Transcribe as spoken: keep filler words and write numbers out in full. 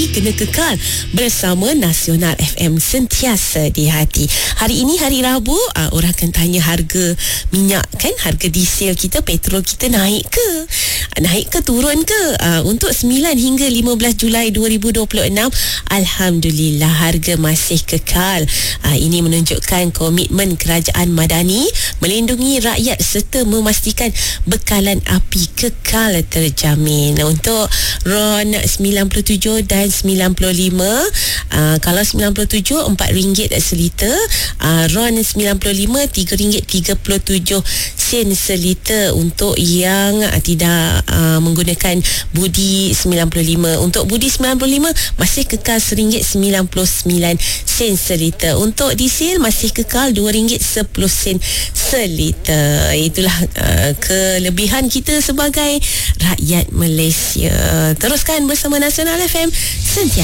kena kekal bersama Nasional F M, sentiasa di hati. Hari ini hari Rabu, uh, orang akan tanya harga minyak kan, harga diesel kita, petrol kita naik ke? Naik ke turun ke? Uh, untuk sembilan hingga lima belas Julai dua ribu dua puluh enam, alhamdulillah harga masih kekal. Uh, ini menunjukkan komitmen kerajaan Madani melindungi rakyat serta memastikan bekalan api kekal terjamin. Untuk RON sembilan puluh tujuh dan sembilan puluh lima, uh, kalau sembilan puluh tujuh empat ringgit seliter, uh, RON sembilan puluh lima tiga ringgit tiga puluh tujuh sen seliter untuk yang uh, tidak uh, menggunakan budi sembilan puluh lima. Untuk budi sembilan puluh lima masih kekal seringgit sembilan puluh sembilan sen seliter. Untuk diesel masih kekal dua ringgit sepuluh sen seliter. Itulah uh, kelebihan kita sebagai rakyat Malaysia. Teruskan bersama Nasional F M, sentiasa